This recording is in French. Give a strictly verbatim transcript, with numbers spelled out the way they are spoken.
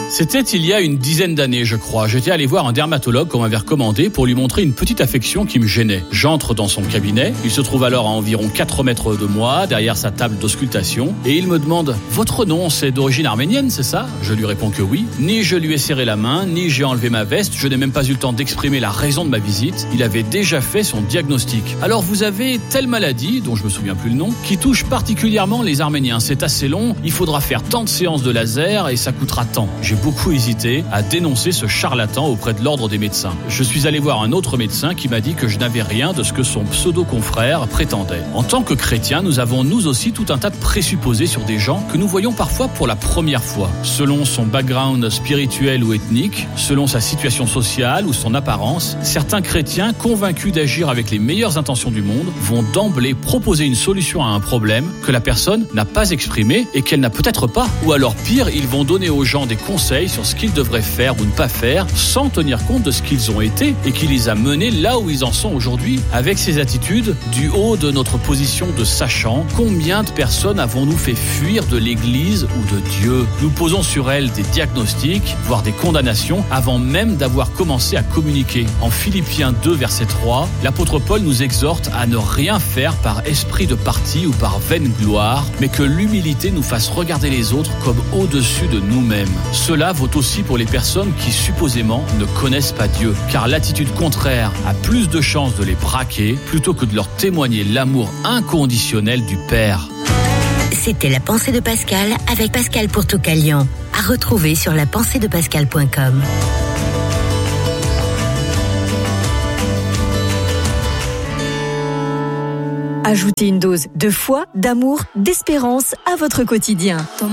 C'était il y a une dizaine d'années, je crois. J'étais allé voir un dermatologue qu'on m'avait recommandé pour lui montrer une petite affection qui me gênait. J'entre dans son cabinet. Il se trouve alors à environ quatre mètres de moi, derrière sa table d'auscultation. Et il me demande « Votre nom, c'est d'origine arménienne, c'est ça ?» Je lui réponds que oui. Ni je lui ai serré la main, ni j'ai enlevé ma veste. Je n'ai même pas eu le temps d'exprimer la raison de ma visite. Il avait déjà fait son diagnostic. Alors vous avez telle maladie, dont je me souviens plus le nom, qui touche particulièrement les Arméniens. C'est assez long, il faudra faire tant de séances de laser et ça coûtera tant. J'ai beaucoup hésité à dénoncer ce charlatan auprès de l'ordre des médecins. Je suis allé voir un autre médecin qui m'a dit que je n'avais rien de ce que son pseudo-confrère prétendait. En tant que chrétiens, nous avons nous aussi tout un tas de présupposés sur des gens que nous voyons parfois pour la première fois. Selon son background spirituel ou ethnique, selon sa situation sociale ou son apparence, certains chrétiens convaincus d'agir avec les meilleures intentions du monde vont d'emblée proposer une solution à un problème que la personne n'a pas exprimé et qu'elle n'a peut-être pas. Ou alors pire, ils vont donner aux gens des conseils sur ce qu'ils devraient faire ou ne pas faire sans tenir compte de ce qu'ils ont été et qui les a menés là où ils en sont aujourd'hui. Avec ces attitudes, du haut de notre position de sachant, combien de personnes avons-nous fait fuir de l'Église ou de Dieu ? Nous posons sur elles des diagnostics, voire des condamnations, avant même d'avoir commencé à communiquer. En Philippiens deux, verset trois, l'apôtre Paul nous exhorte à ne rien faire par esprit de parti ou par vaine gloire, mais que l'humilité nous fasse regarder les autres comme au-dessus de nous-mêmes. Cela vaut aussi pour les personnes qui supposément ne connaissent pas Dieu, car l'attitude contraire a plus de chances de les braquer plutôt que de leur témoigner l'amour inconditionnel du Père. C'était La Pensée de Pascal avec Pascal Pourtoukalian, à retrouver sur la pensée de pascal point com. Ajoutez une dose de foi, d'amour, d'espérance à votre quotidien.